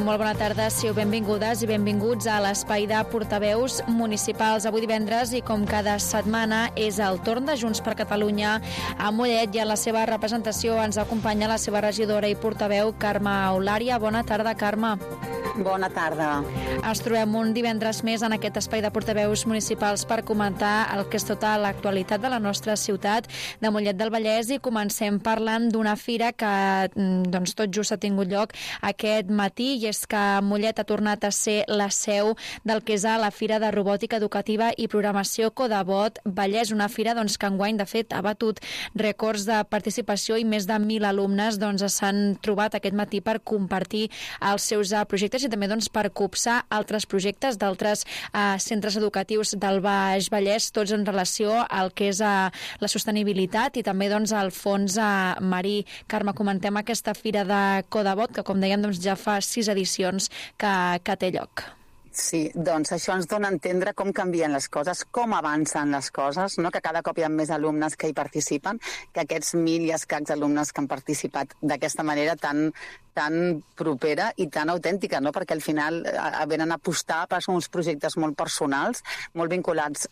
Molt bona tarda, siu benvingudes i benvinguts a l'espai de portaveus municipals. Avui divendres i com cada setmana és el torn de Junts per Catalunya a Mollet i en la seva representació ens acompanya la seva regidora i portaveu Carme Eulària. Bona tarda, Carme. Bona tarda. Ens trobem un divendres més en aquest espai de portaveus municipals per comentar el que és tota l'actualitat de la nostra ciutat de Mollet del Vallès i comencem parlant d'una fira que tot just ha tingut lloc aquest matí i és que Mollet ha tornat a ser la seu del que és la Fira de Robòtica Educativa i Programació Codebot Vallès, una fira que enguany de fet ha batut rècords de participació i més de 1.000 alumnes s'han trobat aquest matí per compartir els seus projectes i també per copsar altres projectes d'altres centres educatius del Baix Vallès, tots en relació al que és la sostenibilitat i també al fons marí. Carme, comentem aquesta fira de Codebot que, com dèiem, ja fa 6 edicions que té lloc. Sí, doncs això ens dona a entendre com canvien les coses, com avancen les coses, no? Que cada cop hi ha més alumnes que hi participen, que aquests 1.000 i escacs alumnes que han participat d'aquesta manera tan propera i tan autèntica, no? Perquè al final venen a apostar per uns projectes molt personals, molt vinculats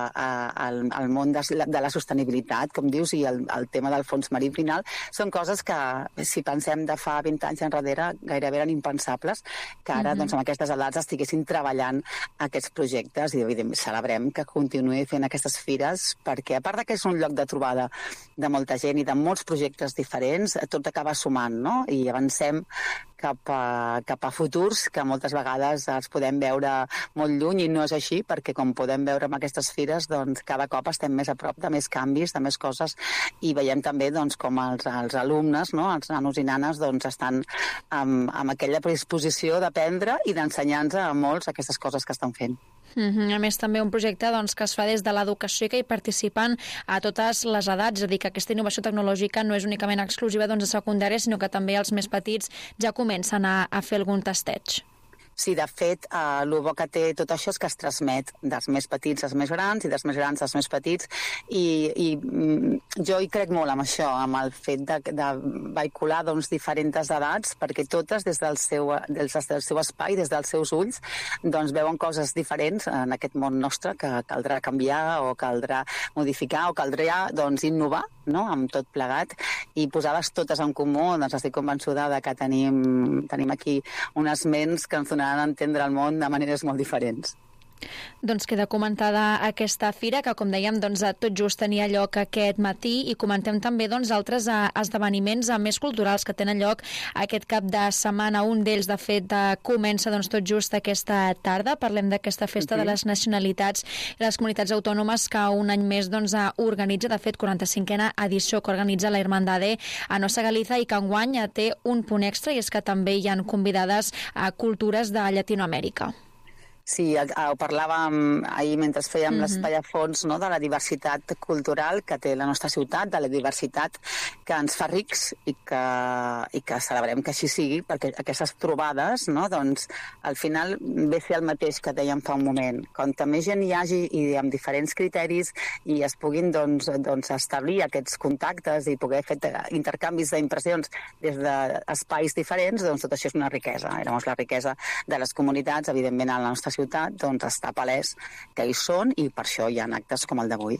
al món de la sostenibilitat, com dius, i el tema del fons marí final. Són coses que, si pensem de fa 20 anys enrere, gairebé eren impensables, que ara, amb aquestes edats estiguessin treballant aquests projectes i, evidentment, celebrem que continuï fent aquestes fires perquè, a part que és un lloc de trobada de molta gent i de molts projectes diferents, tot acaba sumant, no? I avancem cap a futurs que moltes vegades els podem veure molt lluny i no és així perquè, com podem veure amb aquestes fires, cada cop estem més a prop de més canvis, de més coses i veiem també com els alumnes, no? Els nanos i nanes estan amb aquella predisposició d'aprendre i d'ensenyar-nos a molts aquestes coses que estan fent. A més, també un projecte que es fa des de l'educació i que hi participen a totes les edats, és a dir, que aquesta innovació tecnològica no és únicament exclusiva de secundària, sinó que també els més petits ja comencen a fer algun tasteig. Sí, de fet, el bo que té tot això és que es transmet dels més petits als més grans i dels més grans als més petits i jo hi crec molt amb això, amb el fet de vehicular diferents edats perquè totes des del seu espai, des dels seus ulls, veuen coses diferents en aquest món nostre que caldrà canviar o caldrà modificar o caldrà innovar, no? Amb tot plegat i posar-les totes en comú. Estic convençuda que tenim aquí unes ments que ens donaran a entendre el món de maneres molt diferents. Doncs queda comentada aquesta fira que, com dèiem, tot just tenia lloc aquest matí i comentem també altres esdeveniments més culturals que tenen lloc aquest cap de setmana. Un d'ells, de fet, comença tot just aquesta tarda. Parlem d'aquesta festa de les nacionalitats i les comunitats autònomes que un any més organitza, de fet, 45a edició que organitza la Hermandade a Nossa Galiza i que enguany té un punt extra i és que també hi han convidades a cultures de Llatinoamèrica. Sí, ho parlàvem ahir mentre fèiem l'espai a fons, no? De la diversitat cultural que té la nostra ciutat, de la diversitat que ens fa rics i que celebrem que així sigui, perquè aquestes trobades, no? Al final ve a fer el mateix que dèiem fa un moment. Quanta més gent hi hagi i amb diferents criteris i es puguin establir aquests contactes i poder fer intercanvis d'impressions des d'espais diferents, tot això és una riquesa. La riquesa de les comunitats, evidentment, a la nostra ciutat, està palès que hi són i per això hi ha actes com el d'avui.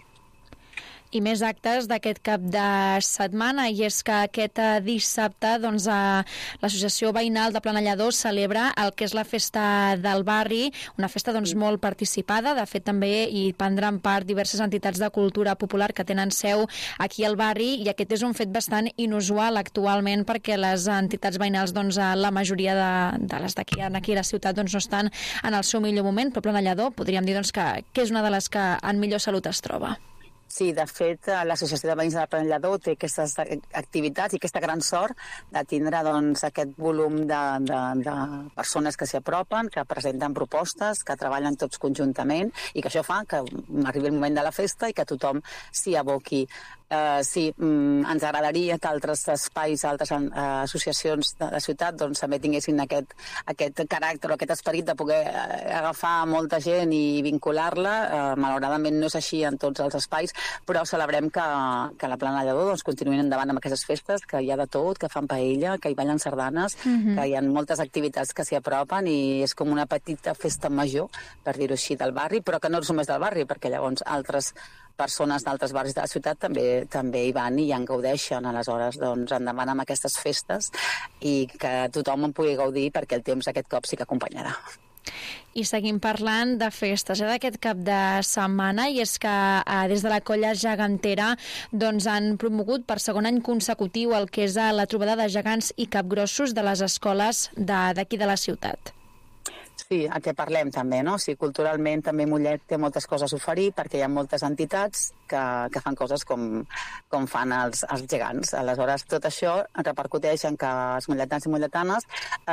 I més actes d'aquest cap de setmana i és que aquest dissabte l'Associació Veïnal de Planellador celebra el que és la festa del barri, una festa molt participada, de fet també hi prendran part diverses entitats de cultura popular que tenen seu aquí al barri i aquest és un fet bastant inusual actualment perquè les entitats veïnals, la majoria de les d'aquí a la ciutat no estan en el seu millor moment, però Planellador podríem dir que és una de les que en millor salut es troba. Sí, de fet, l'Associació de Veïns de Planellador té aquestes activitats i aquesta gran sort de tindre aquest volum de persones que s'hi apropen, que presenten propostes, que treballen tots conjuntament i que això fa que arribi el moment de la festa i que tothom s'hi aboqui. Sí, ens agradaria que altres espais, altres associacions de la ciutat doncs, també tinguessin aquest caràcter o aquest esperit de poder agafar molta gent i vincular-la. Malauradament no és així en tots els espais, però celebrem que la Plana Lledó doncs, continuïn endavant amb aquestes festes, que hi ha de tot, que fan paella, que hi ballen sardanes, que hi ha moltes activitats que s'hi apropen i és com una petita festa major, per dir-ho així, del barri, però que no és només del barri, perquè llavors altres persones d'altres barris de la ciutat també hi van i en gaudeixen. Aleshores, doncs, endavant amb aquestes festes i que tothom en pugui gaudir perquè el temps aquest cop sí que acompanyarà. I seguim parlant de festes d'aquest cap de setmana, i és que des de la Colla Gegantera doncs, han promogut per segon any consecutiu el que és la trobada de gegants i capgrossos de les escoles d'aquí de la ciutat. Sí, a què parlem també, no? Sí, culturalment també Mollet té moltes coses a oferir perquè hi ha moltes entitats que fan coses com fan els gegants. Aleshores, tot això repercuteix en que els molletans i molletanes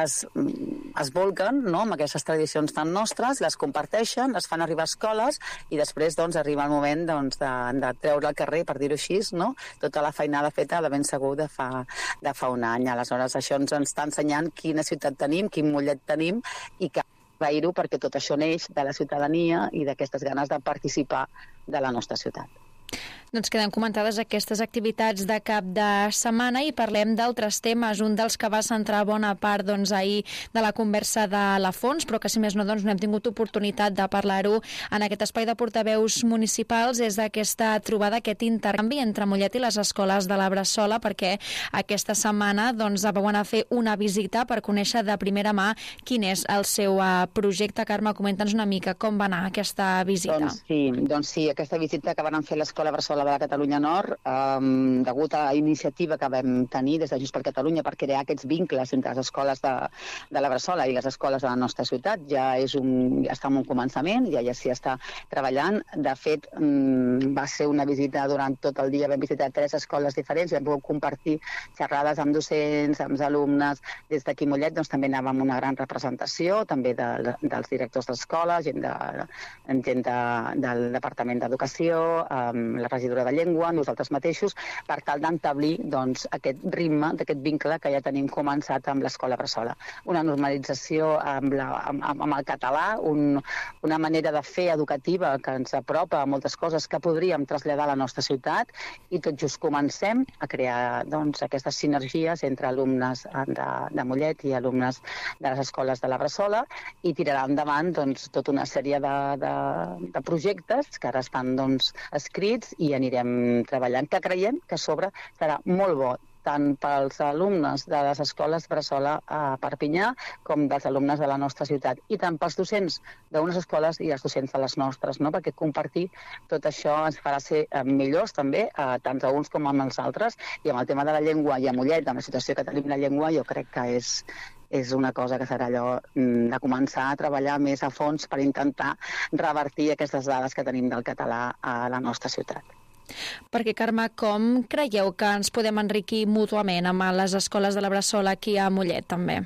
es volquen, no?, amb aquestes tradicions tan nostres, les comparteixen, les fan arribar a escoles i després doncs, arriba el moment doncs, de treure al carrer, per dir-ho així, no?, tota la feinada feta de ben segur de fa un any. Aleshores, això ens està ensenyant quina ciutat tenim, quin Mollet tenim i que agrair-ho perquè tot això neix de la ciutadania i d'aquestes ganes de participar de la nostra ciutat. Doncs queden comentades aquestes activitats de cap de setmana i parlem d'altres temes. Un dels que va centrar bona part doncs, ahir de la conversa de la Fons, però que si més no, doncs, no hem tingut oportunitat de parlar-ho en aquest espai de portaveus municipals, és d'aquesta trobada, aquest intercanvi entre Mollet i les escoles de la Bressola, perquè aquesta setmana doncs, vau anar a fer una visita per conèixer de primera mà quin és el seu projecte. Carme, comenta'ns una mica com va anar aquesta visita. Doncs sí, aquesta visita que van fer l'Escola Bressola de la Catalunya Nord, degut a la iniciativa que vam tenir des de Junts per Catalunya per crear aquests vincles entre les escoles de la Bressola i les escoles de la nostra ciutat, ja està en un començament, ja s'hi està treballant. De fet, va ser una visita durant tot el dia, vam visitar 3 escoles diferents, vam poder compartir xerrades amb docents, amb alumnes. Des d'aquí a Mollet doncs, també anàvem amb una gran representació, també dels directors d'escola, gent del Departament d'Educació, la regidora de Llengua, nosaltres mateixos, per tal d'establir doncs, aquest ritme, d'aquest vincle que ja tenim començat amb l'Escola Bressola. Una normalització amb el català, una manera de fer educativa que ens apropa a moltes coses que podríem traslladar a la nostra ciutat i tot just comencem a crear doncs, aquestes sinergies entre alumnes de Mollet i alumnes de les escoles de la Bressola i tirarà endavant doncs, tota una sèrie de projectes que ara estan doncs, escrits i anirem treballant, que creiem que a sobre serà molt bo, tant pels alumnes de les escoles Bressola a Perpinyà com dels alumnes de la nostra ciutat, i tant pels docents d'unes escoles i els docents de les nostres, no? Perquè compartir tot això ens farà ser millors també, tant a uns com a els altres, i amb el tema de la llengua i a Mollet, amb la situació que tenim la llengua, jo crec que és una cosa que serà allò de començar a treballar més a fons per intentar revertir aquestes dades que tenim del català a la nostra ciutat. Perquè, Carme, com creieu que ens podem enriquir mútuament amb les escoles de la Bressola aquí a Mollet, també?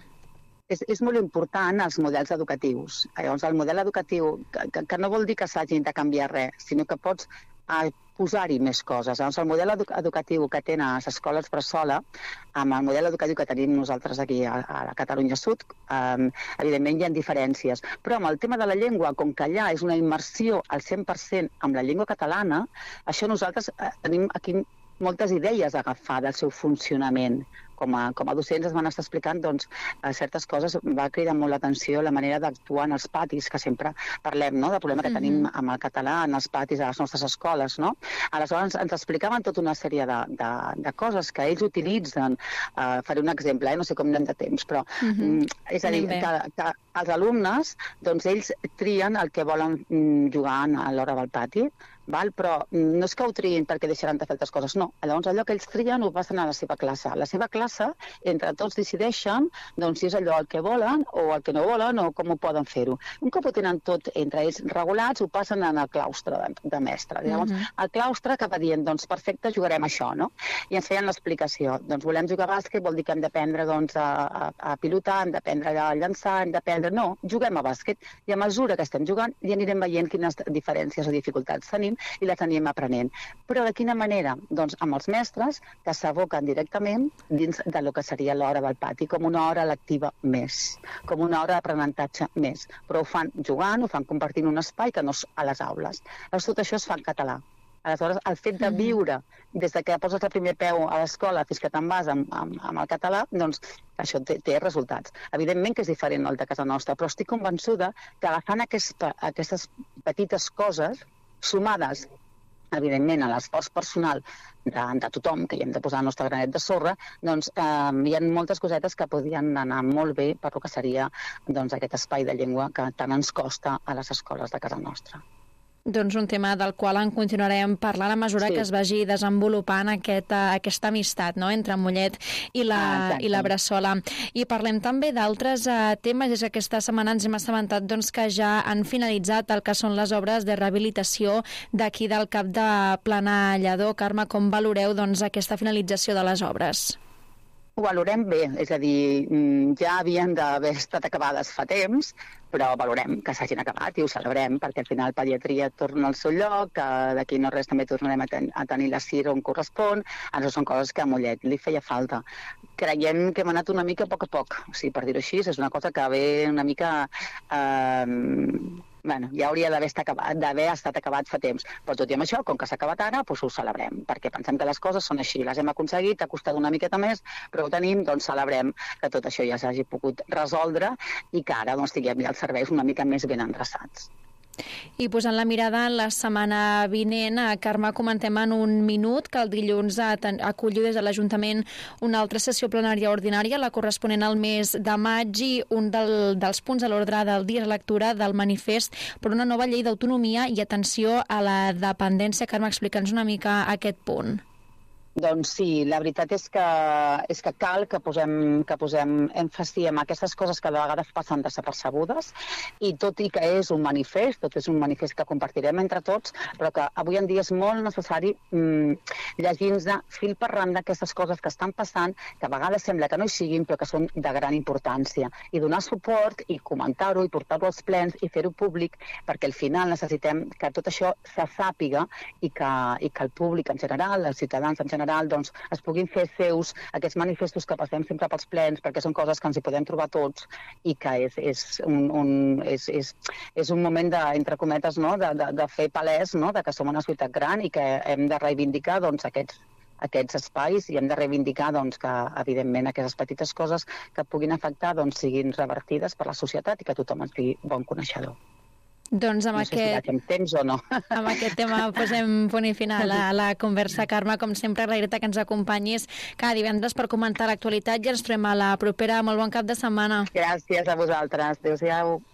És molt important els models educatius. Llavors, el model educatiu, que no vol dir que s'hagin de canviar res, sinó que pots posar-hi més coses. Llavors, el model educatiu que tenen les escoles Bressola, amb el model educatiu que tenim nosaltres aquí a la Catalunya Sud, evidentment hi ha diferències. Però amb el tema de la llengua, com que allà és una immersió al 100% amb la llengua catalana, això nosaltres tenim aquí moltes idees a agafar del seu funcionament. Com a docents es van estar explicant doncs, certes coses. Va cridar molt l'atenció la manera d'actuar en els patis, que sempre parlem, no?, del problema que tenim amb el català en els patis a les nostres escoles, no? Aleshores ens explicaven tota una sèrie de coses que ells utilitzen. Faré un exemple, no sé com anem de temps, però és a dir, que els alumnes, doncs ells trien el que volen jugar a l'hora del pati, però no és que ho triïn perquè deixaran de fer altres coses, no. Llavors allò que ells trien ho passen a la seva classe. A la seva classe, entre tots decideixen doncs, si és allò el que volen o el que no volen o com ho poden fer-ho. Un cop ho tenen tot entre ells regulats, ho passen al claustre de mestre. Llavors el claustre acaba dient, doncs perfecte, jugarem això, no? I ens feien l'explicació. Doncs volem jugar a bàsquet, vol dir que hem d'aprendre doncs, a pilotar, hem d'aprendre a llançar, hem d'aprendre... No, juguem a bàsquet i a mesura que estem jugant ja anirem veient quines diferències o dificultats tenim vivint i les anirem aprenent. Però de quina manera? Doncs amb els mestres que s'aboquen directament dins de lo que seria l'hora del pati, com una hora lectiva més, com una hora d'aprenentatge més. Però ho fan jugant, ho fan compartint un espai que no és a les aules. Llavors, tot això es fa en català. Aleshores, el fet de viure des de que poses el primer peu a l'escola fins que te'n vas amb el català, doncs això té resultats. Evidentment que és diferent el de casa nostra, però estic convençuda que agafant aquestes petites coses sumades evidentment, a l'esforç personal de tothom, que hi hem de posar el nostre granet de sorra, doncs hi ha moltes cosetes que podien anar molt bé per lo que seria doncs, aquest espai de llengua que tant ens costa a les escoles de casa nostra. Doncs un tema del qual en continuarem parlant a mesura que es vagi desenvolupant aquesta amistat, no?, entre Mollet i la Bressola. I parlem també d'altres temes. És que aquesta setmana ens hem assabentat doncs, que ja han finalitzat el que són les obres de rehabilitació d'aquí del Cap de Plana Lledó. Carme, com valoreu doncs, aquesta finalització de les obres? Ho valorem bé, és a dir, ja havien d'haver estat acabades fa temps, però valorem que s'hagin acabat i ho celebrem, perquè al final pediatria torna al seu lloc, que d'aquí no res també tornarem a tenir la CIR on correspon. Això són coses que a Mollet li feia falta. Creiem que hem anat una mica a poc, o sigui, per dir-ho així, és una cosa que ve una mica... ja hauria d'haver estat acabat fa temps. Però tot i amb això, com que s'ha acabat ara, doncs ho celebrem, perquè pensem que les coses són així. Les hem aconseguit, ha costat una miqueta més, però ho tenim, doncs celebrem que tot això ja s'hagi pogut resoldre i que ara doncs, tinguem ja els serveis una mica més ben endreçats. I posant la mirada en la setmana vinent, Carme, comentem en un minut que el dilluns aculli des de l'Ajuntament una altra sessió plenària ordinària, la corresponent al mes de maig, i un dels punts a l'ordre del dia és la lectura del manifest per una nova llei d'autonomia i atenció a la dependència. Carme, explica'ns una mica aquest punt. Doncs sí, la veritat és que cal que posem èmfasi en aquestes coses que de vegades passen desapercebudes, i tot i que és un manifest que compartirem entre tots, però que avui en dia és molt necessari llegir-nos de fil per randa aquestes coses que estan passant, que a vegades sembla que no hi siguin, però que són de gran importància. I donar suport i comentar-ho i portar-ho als plens i fer-ho públic, perquè al final necessitem que tot això se sàpiga i que el públic en general, els ciutadans en general, doncs, es puguin fer seus aquests manifestos que passem sempre pels plens, perquè són coses que ens hi podem trobar tots i que és un moment de, entre cometes, no? de fer palès, no? de que som una ciutat gran i que hem de reivindicar doncs, aquests espais, i hem de reivindicar doncs, que, evidentment, aquestes petites coses que puguin afectar doncs, siguin revertides per la societat i que tothom en sigui bon coneixedor. Doncs amb temps o no. Amb aquest tema posem punt i final a la conversa. Carme, com sempre, agrair-te que ens acompanyis cada divendres per comentar l'actualitat i ens trobem a la propera. Molt bon cap de setmana. Gràcies a vosaltres. Adéu-siau.